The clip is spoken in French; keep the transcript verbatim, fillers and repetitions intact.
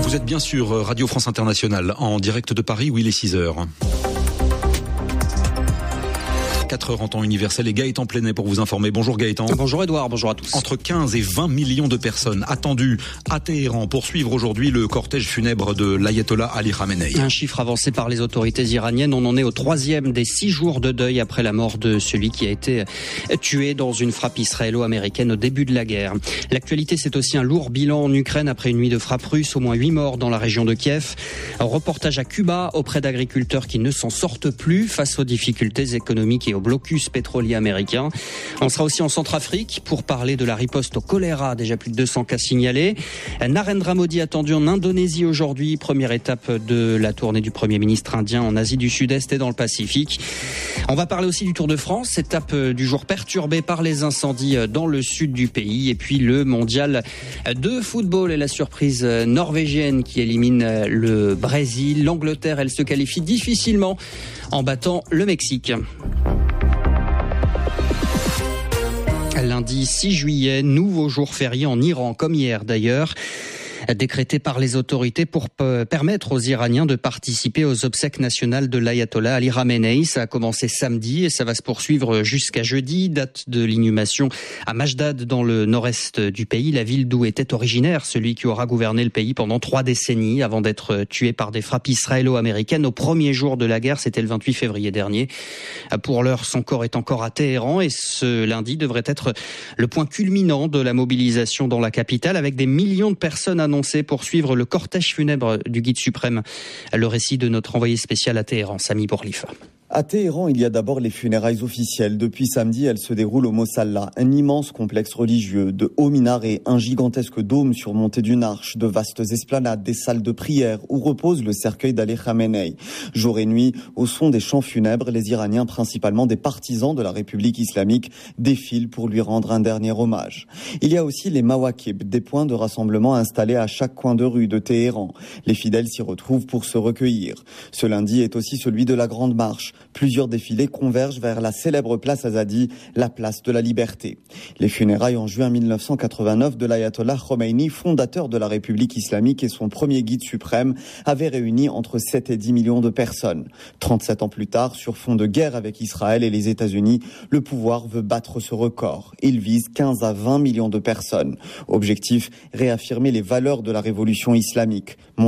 Vous êtes bien sur Radio France Internationale, en direct de Paris où il est six heures. quatre heures en temps universel et Gaëtan Plenet pour vous informer. Bonjour Gaëtan. Bonjour Edouard, bonjour à tous. Entre quinze et vingt millions de personnes attendues à Téhéran pour suivre aujourd'hui le cortège funèbre de l'ayatollah Ali Khamenei. Un chiffre avancé par les autorités iraniennes. On en est au troisième des six jours de deuil après la mort de celui qui a été tué dans une frappe israélo-américaine au début de la guerre. L'actualité, c'est aussi un lourd bilan en Ukraine après une nuit de frappe russe. Au moins huit morts dans la région de Kiev. Un reportage à Cuba auprès d'agriculteurs qui ne s'en sortent plus face aux difficultés économiques et au blocus pétrolier américain. On sera aussi en Centrafrique pour parler de la riposte au choléra, déjà plus de deux cents cas signalés. Narendra Modi attendu en Indonésie aujourd'hui, première étape de la tournée du Premier ministre indien en Asie du Sud-Est et dans le Pacifique. On va parler aussi du Tour de France, étape du jour perturbée par les incendies dans le sud du pays, et puis le mondial de football et la surprise norvégienne qui élimine le Brésil. L'Angleterre, elle se qualifie difficilement en battant le Mexique. Lundi six juillet, nouveau jour férié en Iran, comme hier d'ailleurs, décrété par les autorités pour p- permettre aux Iraniens de participer aux obsèques nationales de l'ayatollah Ali Khamenei. Ça a commencé samedi et ça va se poursuivre jusqu'à jeudi, date de l'inhumation à Majdad dans le nord-est du pays, la ville d'où était originaire celui qui aura gouverné le pays pendant trois décennies avant d'être tué par des frappes israélo-américaines au premier jour de la guerre, c'était le vingt-huit février dernier. Pour l'heure, son corps est encore à Téhéran et ce lundi devrait être le point culminant de la mobilisation dans la capitale avec des millions de personnes annoncées pour suivre le cortège funèbre du guide suprême. Le récit de notre envoyé spécial à Téhéran, Sami Bourlifa. À Téhéran, il y a d'abord les funérailles officielles. Depuis samedi, elles se déroulent au Mossalla, un immense complexe religieux, de hauts minarets, un gigantesque dôme surmonté d'une arche, de vastes esplanades, des salles de prière où repose le cercueil d'Ali Khamenei. Jour et nuit, au son des chants funèbres, les Iraniens, principalement des partisans de la République islamique, défilent pour lui rendre un dernier hommage. Il y a aussi les mawakib, des points de rassemblement installés à chaque coin de rue de Téhéran. Les fidèles s'y retrouvent pour se recueillir. Ce lundi est aussi celui de la Grande Marche. Plusieurs défilés convergent vers la célèbre place Azadi, la place de la liberté. Les funérailles en juin mille neuf cent quatre-vingt-neuf de l'ayatollah Khomeini, fondateur de la République islamique et son premier guide suprême, avaient réuni entre sept et dix millions de personnes. trente-sept ans plus tard, sur fond de guerre avec Israël et les États-Unis, le pouvoir veut battre ce record. Il vise quinze à vingt millions de personnes. Objectif, réaffirmer les valeurs de la révolution islamique.